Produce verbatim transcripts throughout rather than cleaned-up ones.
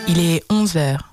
Il est onze heures.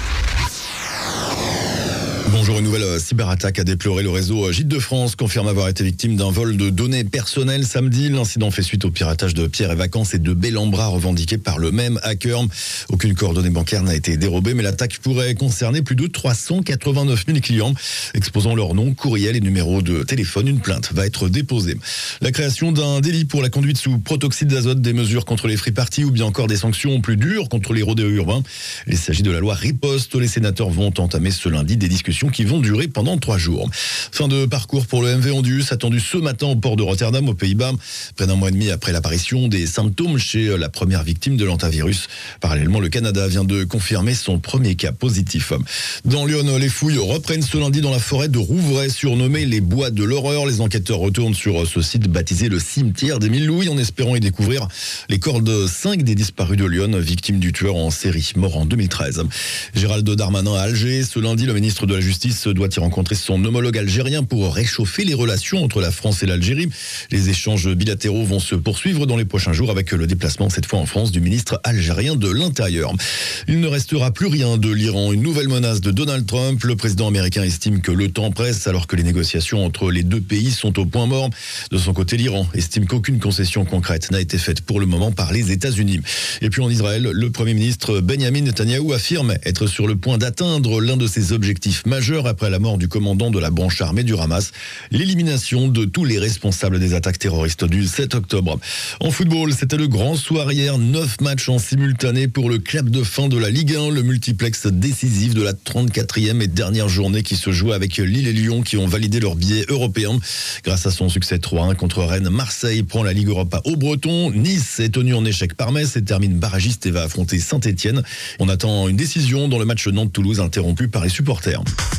Bonjour, une nouvelle cyberattaque a déploré le réseau Gîtes de France, confirme avoir été victime d'un vol de données personnelles samedi. L'incident fait suite au piratage de Pierre et Vacances et de Bellambra revendiqué par le même hacker. Aucune coordonnée bancaire n'a été dérobée, mais l'attaque pourrait concerner plus de trois cent quatre-vingt-neuf mille clients. Exposant leur nom, courriel et numéro de téléphone, une plainte va être déposée. La création d'un délit pour la conduite sous protoxyde d'azote, des mesures contre les free parties ou bien encore des sanctions plus dures contre les rodéos urbains. Il s'agit de la loi Riposte. Les sénateurs vont entamer ce lundi des discussions qui vont durer pendant trois jours. Fin de parcours pour le M V Ondius, attendu ce matin au port de Rotterdam, aux Pays-Bas, près d'un mois et demi après l'apparition des symptômes chez la première victime de l'hantavirus. Parallèlement, le Canada vient de confirmer son premier cas positif. Dans Lyon, les fouilles reprennent ce lundi dans la forêt de Rouvray, surnommée les Bois de l'Horreur. Les enquêteurs retournent sur ce site baptisé le cimetière des Mille Louis, en espérant y découvrir les corps de cinq des disparus de Lyon, victimes du tueur en série, mort en deux mille treize. Gérald Darmanin à Alger, ce lundi, le ministre de la Justice doit y rencontrer son homologue algérien pour réchauffer les relations entre la France et l'Algérie. Les échanges bilatéraux vont se poursuivre dans les prochains jours avec le déplacement cette fois en France du ministre algérien de l'Intérieur. Il ne restera plus rien de l'Iran. Une nouvelle menace de Donald Trump. Le président américain estime que le temps presse alors que les négociations entre les deux pays sont au point mort. De son côté, l'Iran estime qu'aucune concession concrète n'a été faite pour le moment par les États-Unis. Et puis en Israël, le Premier ministre Benjamin Netanyahou affirme être sur le point d'atteindre l'un de ses objectifs majeurs après la mort du commandant de la branche armée du Hamas, l'élimination de tous les responsables des attaques terroristes du sept octobre. En football, c'était le grand soir hier, neuf matchs en simultané pour le clap de fin de la Ligue un, le multiplex décisif de la trente-quatrième et dernière journée qui se joue avec Lille et Lyon qui ont validé leur billet européen. Grâce à son succès trois un contre Rennes, Marseille prend la Ligue Europa au Breton, Nice est tenu en échec par Metz et termine barragiste et va affronter Saint-Etienne. On attend une décision dans le match Nantes-Toulouse interrompu par les supporters.